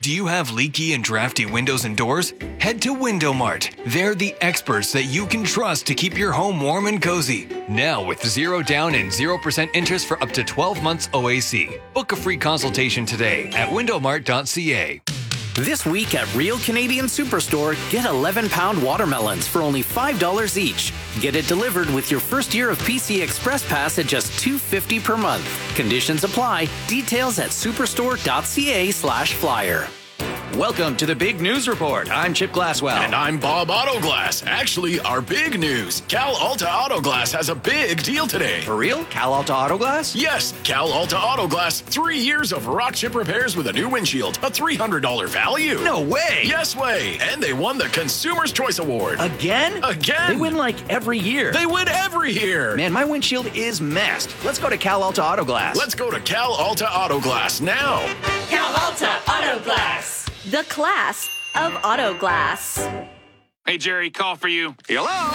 Do you have leaky and drafty windows and doors? Head to Windomart. They're the experts that you can trust to keep your home warm and cozy. Now with 0 down and 0% interest for up to 12 months OAC. Book a free consultation today at windomart.ca. This week at Real Canadian Superstore, get 11-pound watermelons for only $5 each. Get it delivered with your first year of PC Express Pass at just $2.50 per month. Conditions apply. Details at superstore.ca/flyer. Welcome to the Big News Report. I'm Chip Glasswell. And I'm Bob Autoglass. Actually, our big news. Cal Alta Autoglass has a big deal today. For real? Cal Alta Autoglass? Yes, Cal Alta Autoglass. 3 years of rock chip repairs with a new windshield. A $300 value. No way. Yes way. And they won the Consumer's Choice Award. Again? Again. They win like every year. They win every year. Man, my windshield is messed. Let's go to Cal Alta Autoglass. Let's go to Cal Alta Autoglass now. Cal Alta Autoglass. The class of auto glass. Hey, Jerry, call for you. Hello?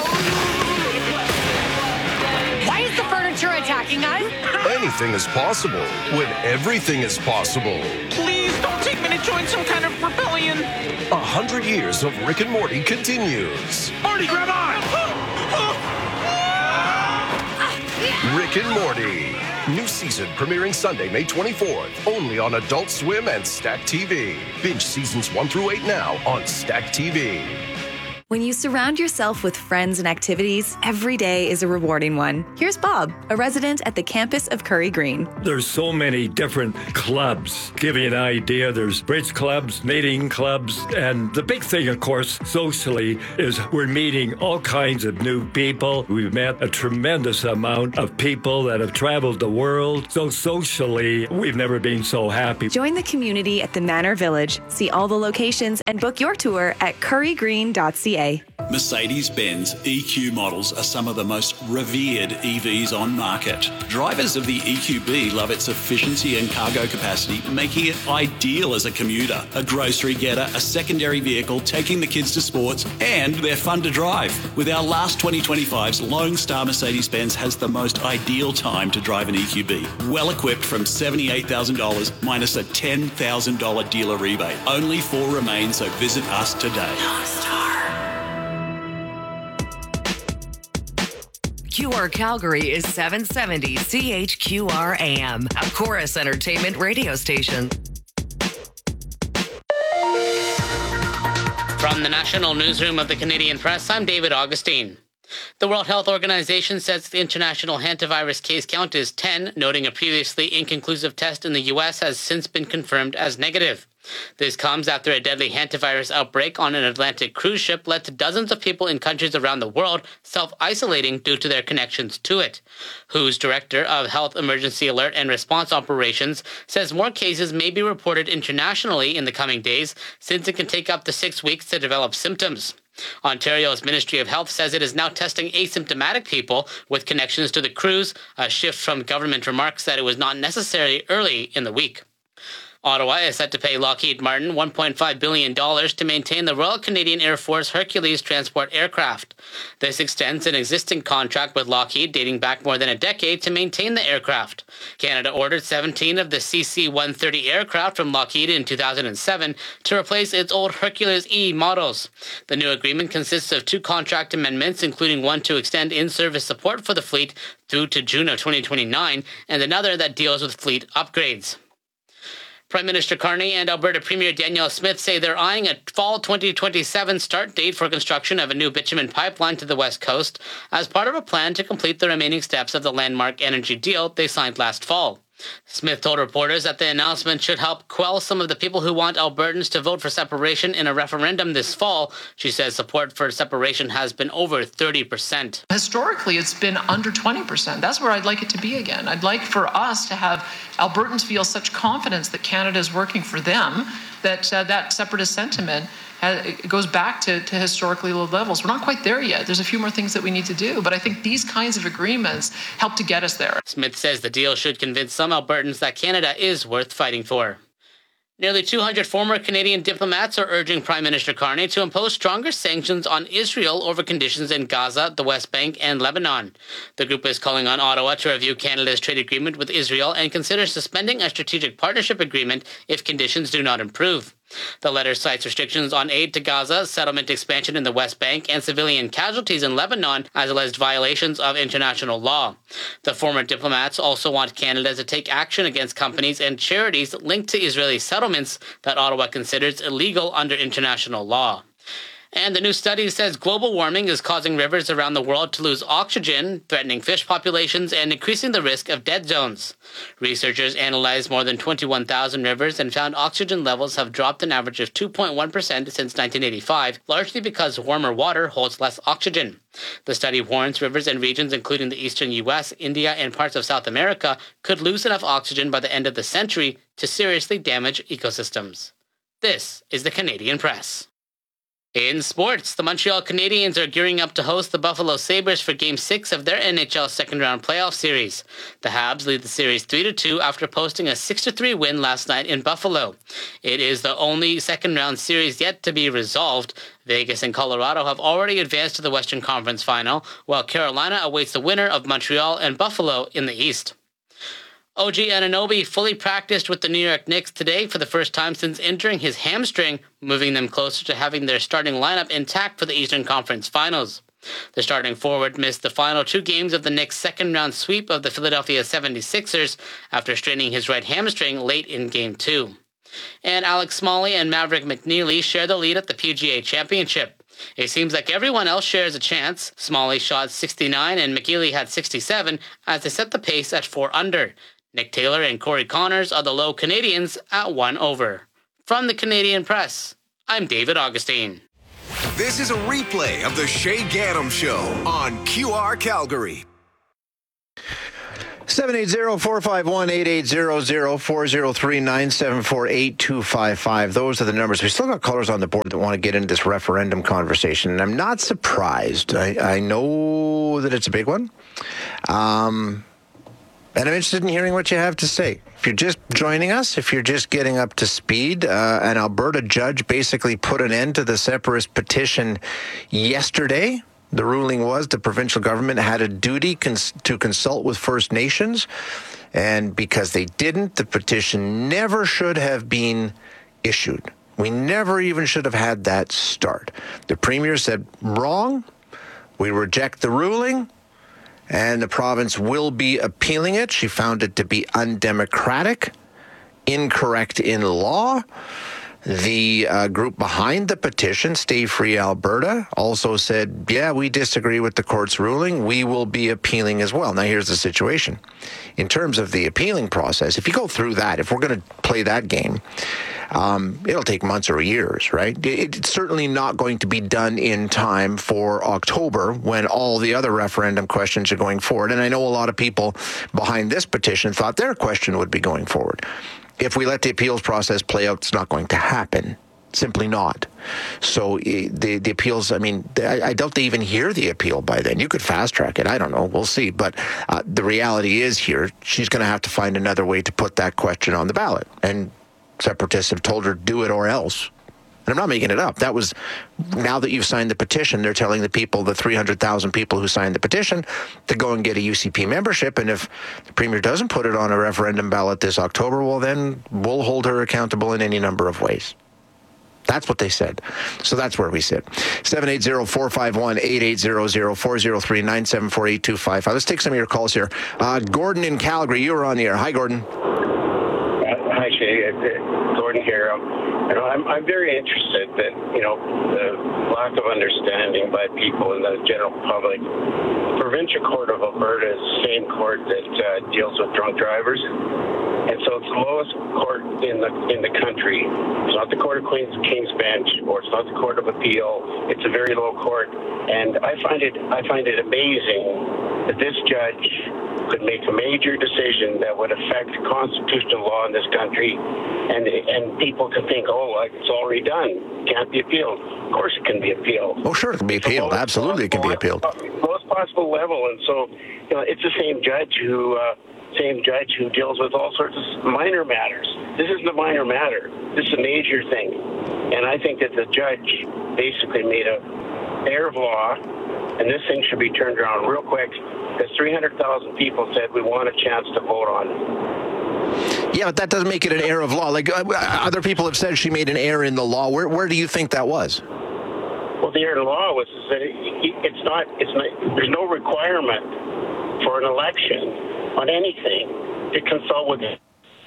Why is the furniture attacking us? Anything is possible when everything is possible. Please don't take me to join some kind of rebellion. 100 years of Rick and Morty continues. Marty, grab on! Rick and Morty. New season premiering Sunday, May 24th. Only on Adult Swim and Stack TV. Binge seasons 1 through 8 now on Stack TV. When you surround yourself with friends and activities, every day is a rewarding one. Here's Bob, a resident at the campus of Curry Green. There's so many different clubs. Give you an idea, there's bridge clubs, knitting clubs, and the big thing, of course, socially, is we're meeting all kinds of new people. We've met a tremendous amount of people that have traveled the world. So socially, we've never been so happy. Join the community at the Manor Village. See all the locations and book your tour at currygreen.ca. Mercedes-Benz EQ models are some of the most revered EVs on market. Drivers of the EQB love its efficiency and cargo capacity, making it ideal as a commuter, a grocery getter, a secondary vehicle, taking the kids to sports, and they're fun to drive. With our last 2025's Lone Star Mercedes-Benz has the most ideal time to drive an EQB. Well equipped from $78,000 minus a $10,000 dealer rebate. Only 4 remain, so visit us today. Lone Star. QR Calgary is 770 CHQR AM, a Chorus Entertainment radio station. From the National Newsroom of the Canadian Press, I'm David Augustine. The World Health Organization says the international hantavirus case count is 10, noting a previously inconclusive test in the U.S. has since been confirmed as negative. This comes after a deadly hantavirus outbreak on an Atlantic cruise ship led to dozens of people in countries around the world self-isolating due to their connections to it. WHO's Director of Health Emergency Alert and Response Operations says more cases may be reported internationally in the coming days, since it can take up to 6 weeks to develop symptoms. Ontario's Ministry of Health says it is now testing asymptomatic people with connections to the cruise, a shift from government remarks that it was not necessary early in the week. Ottawa is set to pay Lockheed Martin $1.5 billion to maintain the Royal Canadian Air Force Hercules transport aircraft. This extends an existing contract with Lockheed dating back more than a decade to maintain the aircraft. Canada ordered 17 of the CC-130 aircraft from Lockheed in 2007 to replace its old Hercules E models. The new agreement consists of 2 contract amendments, including one to extend in-service support for the fleet through to June of 2029, and another that deals with fleet upgrades. Prime Minister Carney and Alberta Premier Danielle Smith say they're eyeing a fall 2027 start date for construction of a new bitumen pipeline to the West Coast as part of a plan to complete the remaining steps of the landmark energy deal they signed last fall. Smith told reporters that the announcement should help quell some of the people who want Albertans to vote for separation in a referendum this fall. She says support for separation has been over 30%. Historically, it's been under 20%. That's where I'd like it to be again. I'd like for us to have Albertans feel such confidence that Canada is working for them, that that separatist sentiment it goes back to historically low levels. We're not quite there yet. There's a few more things that we need to do, but I think these kinds of agreements help to get us there. Smith says the deal should convince some Albertans that Canada is worth fighting for. Nearly 200 former Canadian diplomats are urging Prime Minister Carney to impose stronger sanctions on Israel over conditions in Gaza, the West Bank, and Lebanon. The group is calling on Ottawa to review Canada's trade agreement with Israel and consider suspending a strategic partnership agreement if conditions do not improve. The letter cites restrictions on aid to Gaza, settlement expansion in the West Bank, and civilian casualties in Lebanon as alleged violations of international law. The former diplomats also want Canada to take action against companies and charities linked to Israeli settlements that Ottawa considers illegal under international law. And the new study says global warming is causing rivers around the world to lose oxygen, threatening fish populations and increasing the risk of dead zones. Researchers analyzed more than 21,000 rivers and found oxygen levels have dropped an average of 2.1% since 1985, largely because warmer water holds less oxygen. The study warns rivers and regions including the eastern U.S., India, and parts of South America could lose enough oxygen by the end of the century to seriously damage ecosystems. This is the Canadian Press. In sports, the Montreal Canadiens are gearing up to host the Buffalo Sabres for Game 6 of their NHL second-round playoff series. The Habs lead the series 3-2 after posting a 6-3 win last night in Buffalo. It is the only second-round series yet to be resolved. Vegas and Colorado have already advanced to the Western Conference Final, while Carolina awaits the winner of Montreal and Buffalo in the East. OG Anunoby fully practiced with the New York Knicks today for the first time since injuring his hamstring, moving them closer to having their starting lineup intact for the Eastern Conference Finals. The starting forward missed the final 2 games of the Knicks' second-round sweep of the Philadelphia 76ers after straining his right hamstring late in Game 2. And Alex Smalley and Maverick McNeely share the lead at the PGA Championship. It seems like everyone else shares a chance. Smalley shot 69 and McNeely had 67 as they set the pace at 4 under. Nick Taylor and Corey Connors are the low Canadians at 1 over. From the Canadian Press, I'm David Augustine. This is a replay of the Shay Gaddam Show on QR Calgary. 780-451-8800-403-974-8255. Those are the numbers. We still got callers on the board that want to get into this referendum conversation, and I'm not surprised. I know that it's a big one. And I'm interested in hearing what you have to say. If you're just joining us, if you're just getting up to speed, an Alberta judge basically put an end to the separatist petition yesterday. The ruling was the provincial government had a duty to consult with First Nations, and because they didn't, the petition never should have been issued. We never even should have had that start. The Premier said, wrong, we reject the ruling, and the province will be appealing it. She found it to be undemocratic, incorrect in law. The group behind the petition, Stay Free Alberta, also said, yeah, we disagree with the court's ruling. We will be appealing as well. Now, here's the situation. In terms of the appealing process, if you go through that, if we're going to play that game, it'll take months or years, right? It's certainly not going to be done in time for October when all the other referendum questions are going forward. And I know a lot of people behind this petition thought their question would be going forward. If we let the appeals process play out, it's not going to happen. Simply not. So the appeals, I doubt they even hear the appeal by then. You could fast track it. I don't know. We'll see. But the reality is here, she's going to have to find another way to put that question on the ballot. And separatists have told her, do it or else. And I'm not making it up. That was, now that you've signed the petition, they're telling the people, the 300,000 people who signed the petition, to go and get a UCP membership. And if the Premier doesn't put it on a referendum ballot this October, well, then we'll hold her accountable in any number of ways. That's what they said. So that's where we sit. 780-451-8800-403-974-8255. Let's take some of your calls here. Gordon in Calgary, you're on the air. Hi, Gordon. Hi, Shay. Gordon here. I'm very interested that, the lack of understanding by people in the general public. The Provincial Court of Alberta is the same court that deals with drunk drivers. And so it's the lowest court in the country. It's not the Court of King's Bench, or it's not the Court of Appeal. It's a very low court. And I find it amazing that this judge could make a major decision that would affect constitutional law in this country, and people can think, it's already done. Can't be appealed. Of course it can be appealed. Oh, sure, it can be appealed. Absolutely, it can be appealed. Lowest possible level. And so, it's the same judge who deals with all sorts of minor matters. This isn't a minor matter. This is a major thing. And I think that the judge basically made a error of law, and this thing should be turned around real quick, because 300,000 people said we want a chance to vote on it. Yeah, but that doesn't make it an error of law. Like other people have said she made an error in the law. Where do you think that was? Well, the error in the law was that it's not, there's no requirement for an election on anything to consult with it.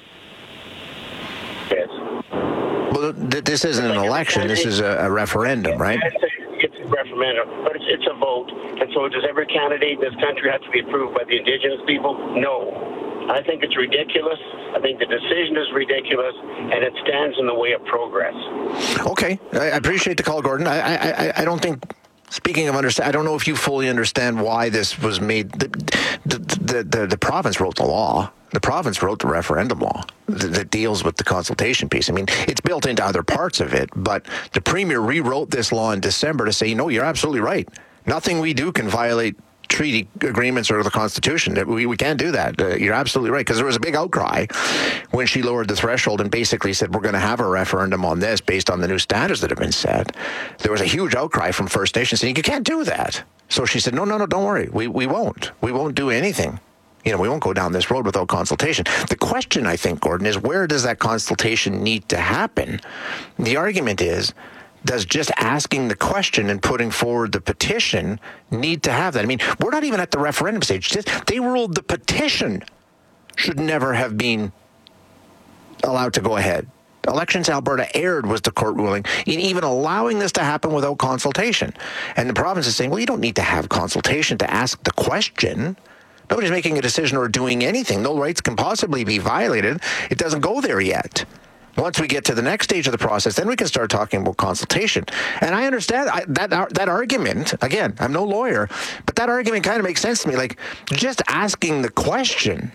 Well, this isn't an election. This is a referendum, right? It's a referendum, but it's a vote. And so does every candidate in this country have to be approved by the Indigenous people? No. I think it's ridiculous. I think the decision is ridiculous, and it stands in the way of progress. Okay. I appreciate the call, Gordon. I don't think, speaking of understand, I don't know if you fully understand why this was made. The province wrote the law. The province wrote the referendum law that deals with the consultation piece. I mean, it's built into other parts of it, but the Premier rewrote this law in December to say, no, you're absolutely right. Nothing we do can violate treaty agreements or the Constitution. We can't do that. You're absolutely right, because there was a big outcry when she lowered the threshold and basically said, we're going to have a referendum on this based on the new standards that have been set. There was a huge outcry from First Nations saying, you can't do that. So she said, no, don't worry. We won't. We won't do anything. We won't go down this road without consultation. The question, I think, Gordon, is where does that consultation need to happen? The argument is, does just asking the question and putting forward the petition need to have that? I mean, we're not even at the referendum stage. They ruled the petition should never have been allowed to go ahead. Elections Alberta erred was the court ruling in even allowing this to happen without consultation. And the province is saying, well, you don't need to have consultation to ask the question. Nobody's making a decision or doing anything. No rights can possibly be violated. It doesn't go there yet. Once we get to the next stage of the process, then we can start talking about consultation. And I understand that argument. Again, I'm no lawyer, but that argument kind of makes sense to me. Like, just asking the question,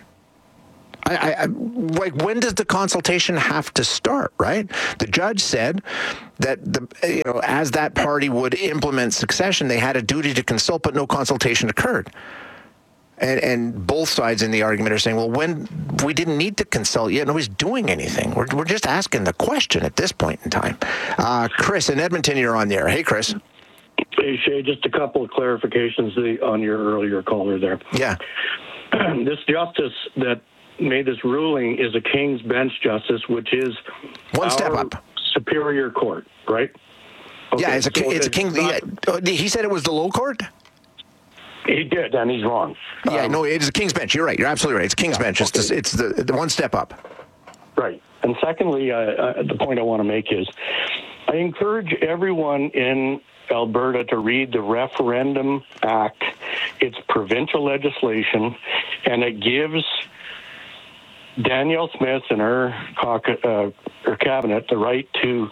like, when does the consultation have to start, right? The judge said that, as that party would implement succession, they had a duty to consult, but no consultation occurred. And both sides in the argument are saying, well, when we didn't need to consult yet, nobody's doing anything. We're just asking the question at this point in time. Chris in Edmonton, you're on the air. Hey, Chris. Hey, Shay, just a couple of clarifications on your earlier caller there. Yeah. This justice that made this ruling is a King's Bench justice, which is one step up. Superior Court, right? Okay, yeah, it's a King. He said it was the low court? He did, and he's wrong. Yeah, no, it's a King's Bench. You're right. You're absolutely right. It's King's Bench. Okay. It's the one step up. Right. And secondly, the point I want to make is I encourage everyone in Alberta to read the Referendum Act. It's provincial legislation, and it gives Danielle Smith and her cabinet the right to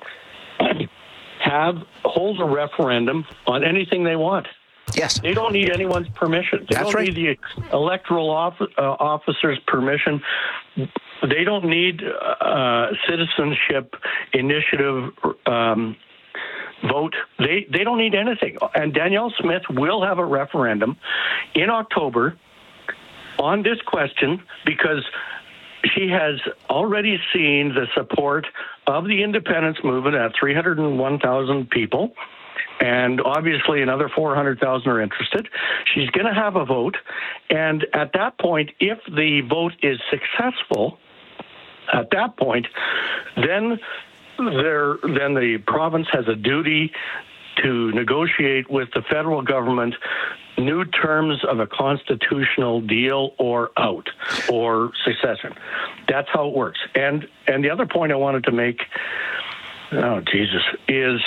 hold a referendum on anything they want. Yes. They don't need anyone's permission. They don't need the electoral officer's permission. They don't need citizenship initiative vote. They don't need anything. And Danielle Smith will have a referendum in October on this question because she has already seen the support of the independence movement at 301,000 people. And obviously another 400,000 are interested. She's going to have a vote. And at that point, if the vote is successful, at that point, then the province has a duty to negotiate with the federal government new terms of a constitutional deal or out or succession. That's how it works. And the other point I wanted to make, is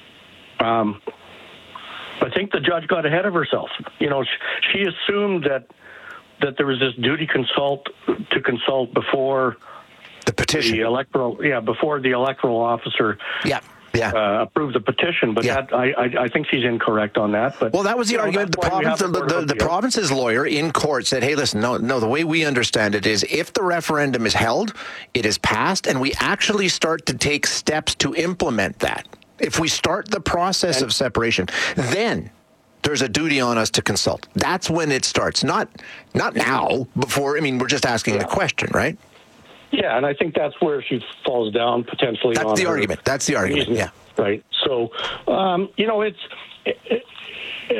I think the judge got ahead of herself. She assumed that there was this duty to consult before the petition, before the electoral officer. Approved the petition, but I think she's incorrect on that. But that was the argument. The province's lawyer in court said, "Hey, listen, no. The way we understand it is, if the referendum is held, it is passed, and we actually start to take steps to implement that. If we start the process of separation, then there's a duty on us to consult. That's when it starts. Not now. Before. I mean, we're just asking the question, right?" Yeah, and I think that's where she falls down potentially. That's the argument. That's the argument. Yeah. Right. So,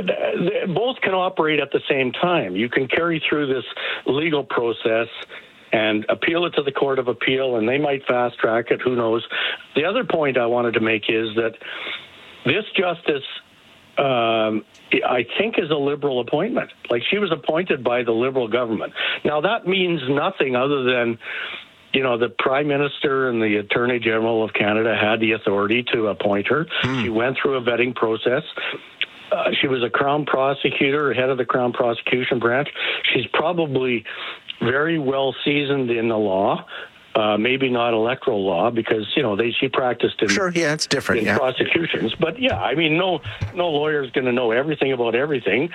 both can operate at the same time. You can carry through this legal process and appeal it to the Court of Appeal, and they might fast track it. Who knows? The other point I wanted to make is that this justice, I think, is a Liberal appointment. Like, she was appointed by the Liberal government. Now, that means nothing other than, the Prime Minister and the Attorney General of Canada had the authority to appoint her. She went through a vetting process. She was a Crown prosecutor, head of the Crown prosecution branch. She's probably very well seasoned in the law. Maybe not electoral law, because she practiced in it's different in prosecutions. But no lawyer is going to know everything about everything,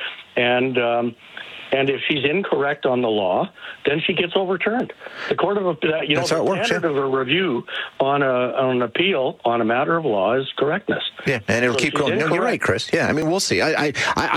and if she's incorrect on the law, then she gets overturned. The Court of the standard of a review on an appeal on a matter of law is correctness. Yeah, and it'll keep going. No, you're right, Chris. Yeah, we'll see. I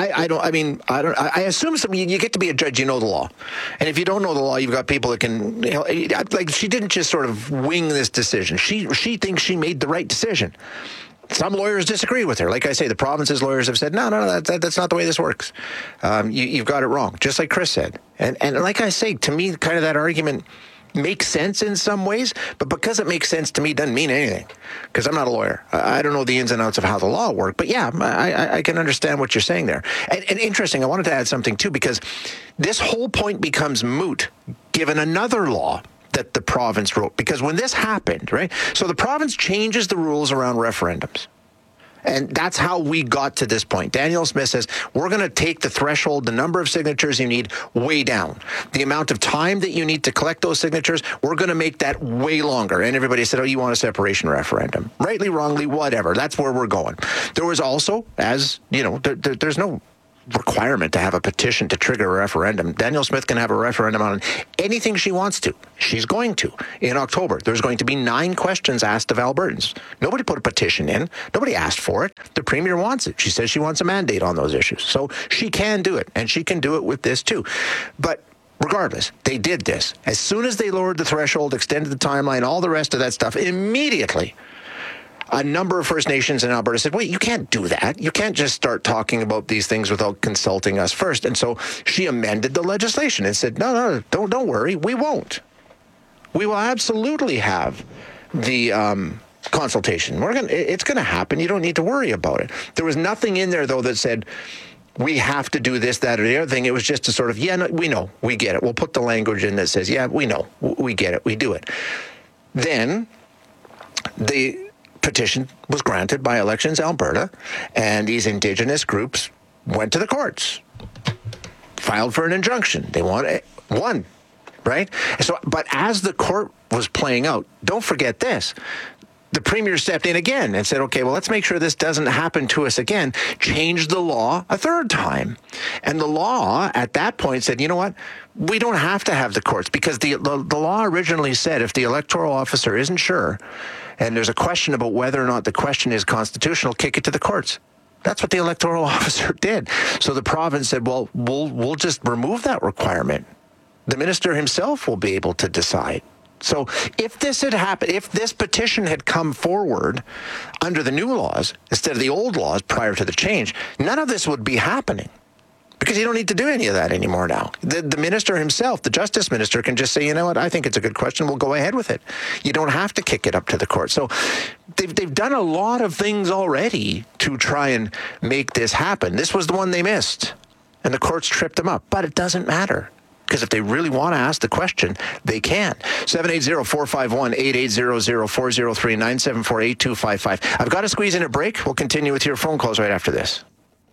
assume you get to be a judge, you know the law, and if you don't know the law, you've got people that can. Like, she didn't just sort of wing this decision. She thinks she made the right decision. Some lawyers disagree with her. Like I say, the province's lawyers have said, no, that's not the way this works. You've got it wrong, just like Chris said. And like I say, to me, kind of that argument makes sense in some ways, but because it makes sense to me doesn't mean anything, because I'm not a lawyer. I don't know the ins and outs of how the law works, but yeah, I can understand what you're saying there. And interesting, I wanted to add something too, because this whole point becomes moot given another law that the province wrote. Because when this happened, right, so the province changes the rules around referendums. And that's how we got to this point. Danielle Smith says, we're going to take the threshold, the number of signatures you need, way down. The amount of time that you need to collect those signatures, we're going to make that way longer. And everybody said, you want a separation referendum. Rightly, wrongly, whatever. That's where we're going. There was also, there's no requirement to have a petition to trigger a referendum. Danielle Smith can have a referendum on anything she wants to. She's going to. In October, there's going to be 9 questions asked of Albertans. Nobody put a petition in. Nobody asked for it. The Premier wants it. She says she wants a mandate on those issues. So she can do it, and she can do it with this too. But regardless, they did this. As soon as they lowered the threshold, extended the timeline, all the rest of that stuff, immediately a number of First Nations in Alberta said, wait, you can't do that. You can't just start talking about these things without consulting us first. And so she amended the legislation and said, no, don't worry, we won't. We will absolutely have the consultation. It's going to happen. You don't need to worry about it. There was nothing in there, though, that said, we have to do this, that, or the other thing. It was just a sort of, we know, we get it. We'll put the language in that says, we know, we get it, we do it. Then the petition was granted by Elections Alberta, and these Indigenous groups went to the courts, filed for an injunction. They won, right? So, but as the court was playing out, don't forget this. The Premier stepped in again and said, okay, well, let's make sure this doesn't happen to us again. Changed the law a third time. And the law at that point said, you know what? We don't have to have the courts, because the law originally said if the electoral officer isn't sure and there's a question about whether or not the question is constitutional, kick it to the courts. That's what the electoral officer did. So the province said, well, we'll just remove that requirement. The minister himself will be able to decide. So if this had happened, if this petition had come forward under the new laws instead of the old laws prior to the change, none of this would be happening, because you don't need to do any of that anymore now. The minister himself, the justice minister, can just say, you know what, I think it's a good question, we'll go ahead with it. You don't have to kick it up to the court. So they've done a lot of things already to try and make this happen. This was the one they missed, and the courts tripped them up. But it doesn't matter, because if they really want to ask the question, they can. 780-451-8800-403-974-8255. I've got to squeeze in a break. We'll continue with your phone calls right after this.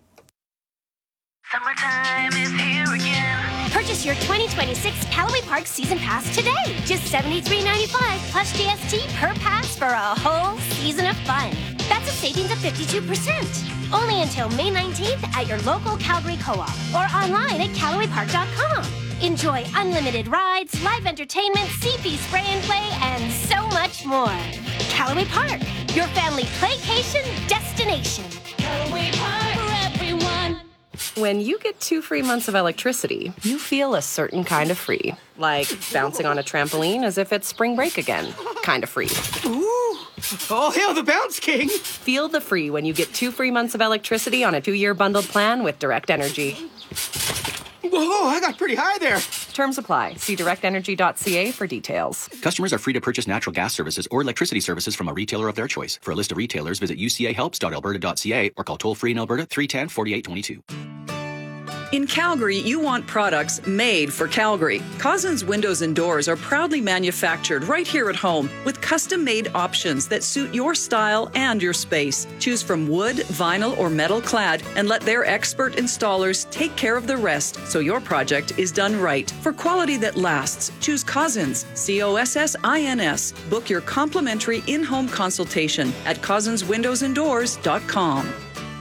Summertime is here again. Purchase your 2026 Callaway Park Season Pass today. Just $73.95 plus GST per pass for a whole season of fun. That's a savings of 52%. Only until May 19th at your local Calgary Co-op or online at CallawayPark.com. Enjoy unlimited rides, live entertainment, CP spray and play, and so much more. Callaway Park, your family playcation destination. Callaway Park for everyone. When you get 2 free months of electricity, you feel a certain kind of free. Like bouncing on a trampoline as if it's spring break again. Kind of free. Ooh! All hail the Bounce King! Feel the free when you get 2 free months of electricity on a 2-year bundled plan with Direct Energy. Whoa, I got pretty high there. Terms apply. See directenergy.ca for details. Customers are free to purchase natural gas services or electricity services from a retailer of their choice. For a list of retailers, visit ucahelps.alberta.ca or call toll-free in Alberta 310-4822. In Calgary, you want products made for Calgary. Cousins Windows and Doors are proudly manufactured right here at home with custom-made options that suit your style and your space. Choose from wood, vinyl, or metal clad and let their expert installers take care of the rest so your project is done right. For quality that lasts, choose Cousins, COSSINS. Book your complimentary in-home consultation at cousinswindowsanddoors.com.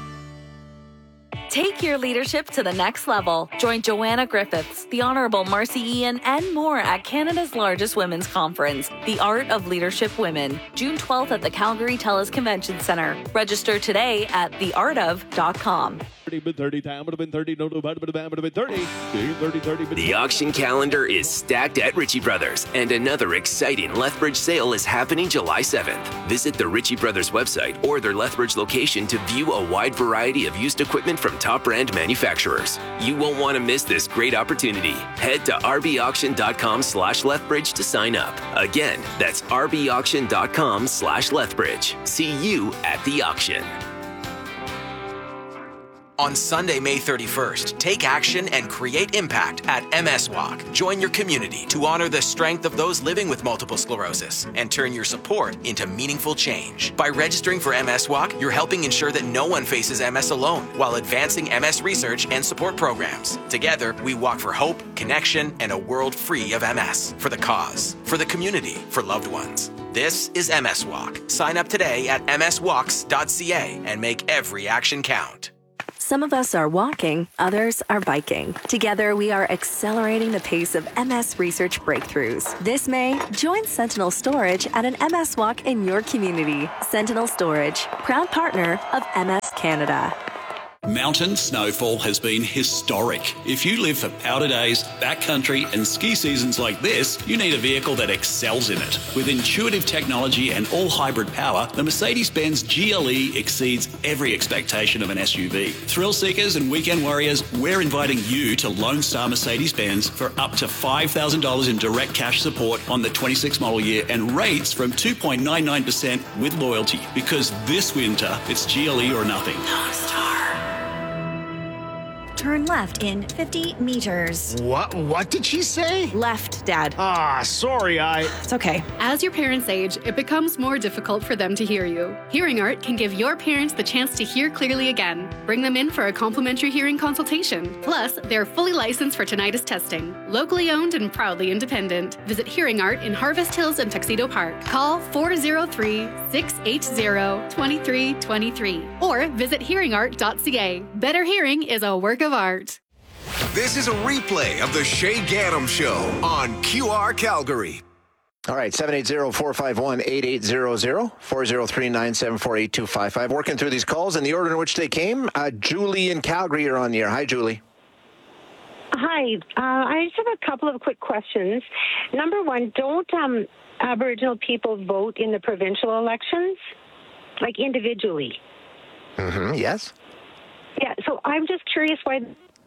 Take your leadership to the next level. Join Joanna Griffiths, the Honourable Marcy Ian, and more at Canada's largest women's conference, The Art of Leadership Women, June 12th at the Calgary TELUS Convention Centre. Register today at theartof.com. The auction calendar is stacked at Ritchie Brothers, and another exciting Lethbridge sale is happening July 7th. Visit the Ritchie Brothers website or their Lethbridge location to view a wide variety of used equipment from top brand manufacturers. You won't want to miss this great opportunity. Head to rbauction.com/Lethbridge to sign up. Again, that's rbauction.com/Lethbridge. See you at the auction. On Sunday, May 31st, take action and create impact at MS Walk. Join your community to honor the strength of those living with multiple sclerosis and turn your support into meaningful change. By registering for MS Walk, you're helping ensure that no one faces MS alone while advancing MS research and support programs. Together, we walk for hope, connection, and a world free of MS. For the cause, for the community, for loved ones. This is MS Walk. Sign up today at mswalks.ca and make every action count. Some of us are walking, others are biking. Together, we are accelerating the pace of MS research breakthroughs. This May, join Sentinel Storage at an MS Walk in your community. Sentinel Storage, proud partner of MS Canada. Mountain snowfall has been historic. If you live for powder days, backcountry, and ski seasons like this, you need a vehicle that excels in it. With intuitive technology and all-hybrid power, the Mercedes-Benz GLE exceeds every expectation of an SUV. Thrill seekers and weekend warriors, we're inviting you to Lone Star Mercedes-Benz for up to $5,000 in direct cash support on the 26 model year and rates from 2.99% with loyalty. Because this winter, it's GLE or nothing. Lone Star. Turn left in 50 meters. What did she say? Left, Dad. Sorry, It's okay. As your parents age, it becomes more difficult for them to hear you. Hearing Art can give your parents the chance to hear clearly again. Bring them in for a complimentary hearing consultation. Plus, they're fully licensed for tinnitus testing. Locally owned and proudly independent. Visit Hearing Art in Harvest Hills and Tuxedo Park. Call 403-680-2323 or visit hearingart.ca. Better hearing is a work of art. This is a replay of the Shay Gaddam Show on QR Calgary. All right, 780-451-8800, 403-974-8255. Working through these calls in the order in which they came. Julie in Calgary, you're on the air. Hi, Julie. Hi. I just have a couple of quick questions. Number one, don't Aboriginal people vote in the provincial elections, like individually? Yes. Yeah, so I'm just curious why,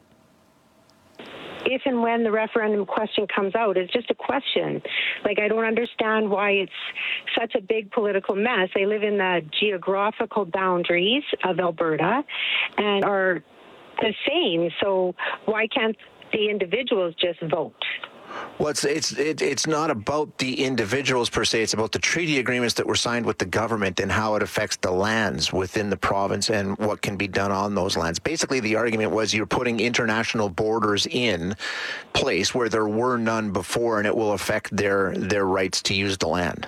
if and when the referendum question comes out, it's just a question. Like, I don't understand why it's such a big political mess. They live in the geographical boundaries of Alberta and are the same, so why can't the individuals just vote? Well, it's not about the individuals per se. It's about the treaty agreements that were signed with the government and how it affects the lands within the province and what can be done on those lands. Basically, the argument was you're putting international borders in place where there were none before, and it will affect their rights to use the land.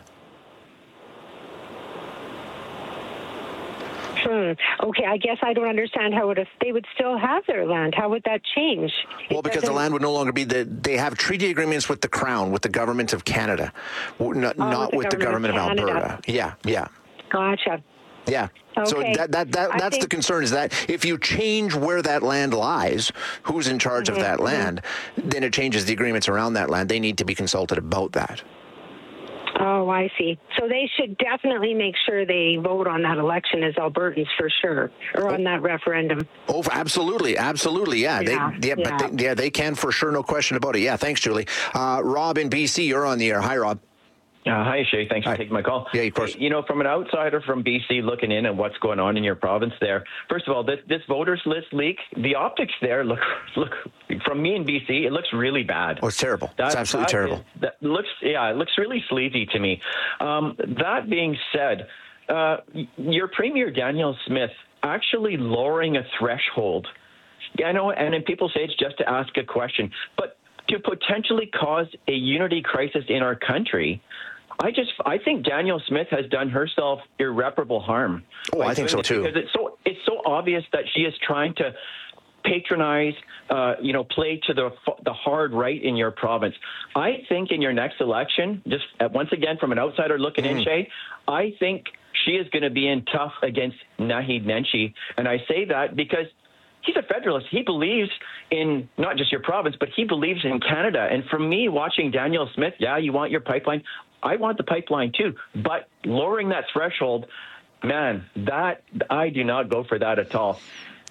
Okay, I guess I don't understand how they would still have their land. How would that change? Well, because the land would no longer be they have treaty agreements with the Crown, with the government of Canada, not with the government of Alberta. Yeah. Gotcha. Yeah. Okay. So that's the concern, is that if you change where that land lies, who's in charge of that land, then it changes the agreements around that land. They need to be consulted about that. Oh, I see. So they should definitely make sure they vote on that election as Albertans for sure, or on that referendum. Oh, absolutely. Yeah. They can for sure. No question about it. Yeah. Thanks, Julie. Rob in BC, you're on the air. Hi, Rob. Hi, Shay. Thanks for taking my call. Yeah, of course. You know, from an outsider from BC looking in at what's going on in your province there, first of all, this voters list leak, the optics there look from me in BC, it looks really bad. Oh, it's terrible. It's absolutely terrible. It looks really sleazy to me. That being said, your Premier Danielle Smith actually lowering a threshold. Yeah, I know, and then people say it's just to ask a question, but to potentially cause a unity crisis in our country, I think Danielle Smith has done herself irreparable harm. Oh, I think so too. Because it's so obvious that she is trying to patronize, play to the hard right in your province. I think in your next election, just once again from an outsider looking in, Shay, I think she is going to be in tough against Naheed Nenshi, and I say that because he's a federalist. He believes in not just your province, but he believes in Canada. And for me, watching Danielle Smith, you want your pipeline. I want the pipeline too. But lowering that threshold, man, that I do not go for that at all.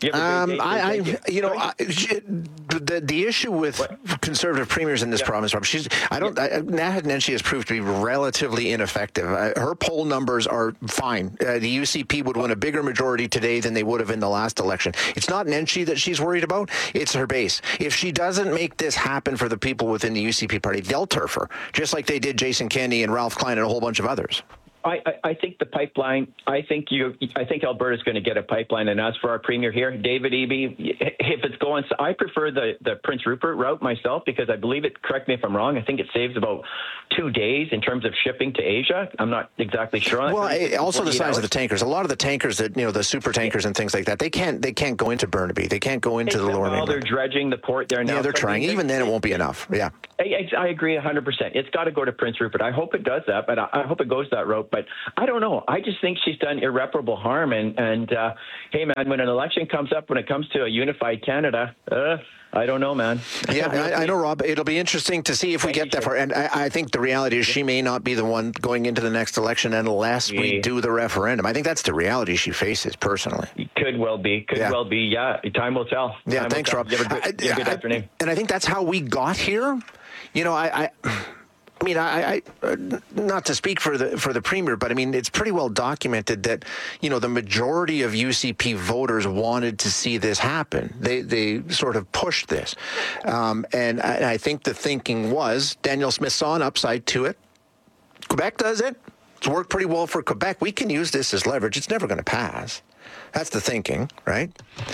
The issue with Conservative premiers in this province, Rob, Naheed Nenshi has proved to be relatively ineffective. Her poll numbers are fine. The UCP would win a bigger majority today than they would have in the last election. It's not Nenshi that she's worried about. It's her base. If she doesn't make this happen for the people within the UCP party, they'll turf her, just like they did Jason Kenney and Ralph Klein and a whole bunch of others. I think the pipeline. I think Alberta's going to get a pipeline. And as for our premier here, David Eby, if it's going, I prefer the Prince Rupert route myself because I believe it. Correct me if I'm wrong. I think it saves about 2 days in terms of shipping to Asia. I'm not exactly sure on that. Well, also the size of the tankers. A lot of the tankers that the super tankers and things like that, they can't go into Burnaby. They can't go into the lower mainland. They're dredging the port there now. Yeah, they're trying. Even then, it won't be enough. Yeah. I agree 100%. It's got to go to Prince Rupert. I hope it does that, but I hope it goes that route. But I don't know. I just think she's done irreparable harm. And hey, man, when an election comes up, when it comes to a unified Canada, I don't know, man. Yeah, I know, Rob. It'll be interesting to see if we get that far. And I think the reality is she may not be the one going into the next election unless we do the referendum. I think that's the reality she faces personally. Could well be. Well be. Yeah, time will tell. Yeah, thanks, Rob. You have a good afternoon. And I think that's how we got here. I mean, I not to speak for the premier, but I mean, it's pretty well documented that, the majority of UCP voters wanted to see this happen. They sort of pushed this. And I think the thinking was Danielle Smith saw an upside to it. Quebec does it. It's worked pretty well for Quebec. We can use this as leverage. It's never going to pass. That's the thinking, right?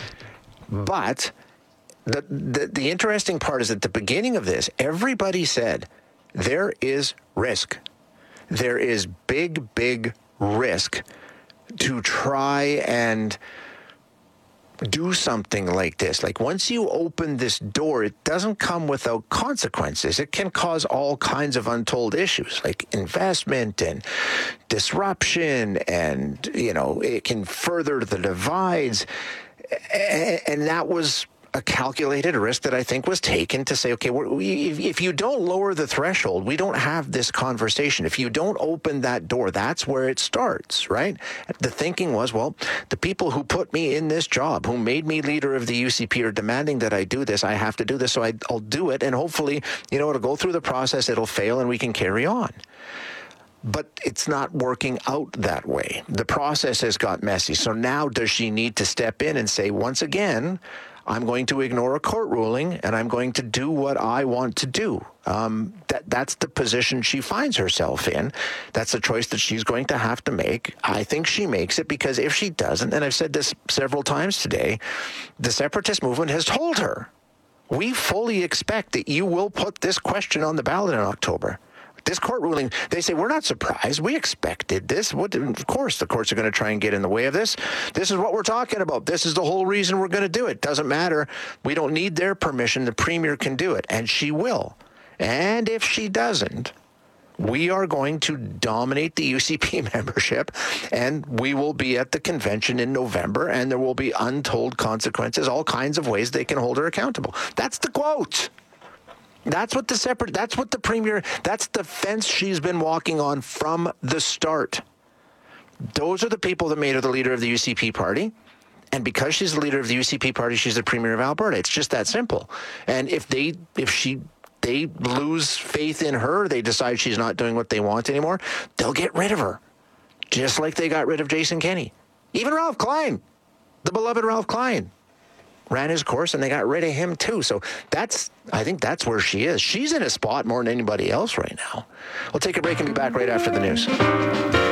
But the interesting part is at the beginning of this, everybody said, there is risk. There is big, big risk to try and do something like this. Like once you open this door, it doesn't come without consequences. It can cause all kinds of untold issues like investment and disruption, and, it can further the divides. And that was a calculated risk that I think was taken to say, okay, if you don't lower the threshold, we don't have this conversation. If you don't open that door, that's where it starts, right? The thinking was, well, the people who put me in this job, who made me leader of the UCP, are demanding that I do this. I have to do this, so I'll do it. And hopefully, it'll go through the process, it'll fail, and we can carry on. But it's not working out that way. The process has got messy. So now does she need to step in and say, once again, I'm going to ignore a court ruling and I'm going to do what I want to do? That's the position she finds herself in. That's a choice that she's going to have to make. I think she makes it because if she doesn't, and I've said this several times today, the separatist movement has told her, we fully expect that you will put this question on the ballot in October. This court ruling, they say, we're not surprised. We expected this. Of course, the courts are going to try and get in the way of this. This is what we're talking about. This is the whole reason we're going to do it. Doesn't matter. We don't need their permission. The premier can do it, and she will. And if she doesn't, we are going to dominate the UCP membership, and we will be at the convention in November, and there will be untold consequences, all kinds of ways they can hold her accountable. That's the quote. That's what the premier, that's the fence she's been walking on from the start. Those are the people that made her the leader of the UCP party. And because she's the leader of the UCP party, she's the premier of Alberta. It's just that simple. And if they lose faith in her, they decide she's not doing what they want anymore, they'll get rid of her. Just like they got rid of Jason Kenney. Even Ralph Klein, the beloved Ralph Klein, ran his course and they got rid of him too. So I think that's where she is. She's in a spot more than anybody else right now. We'll take a break and be back right after the news.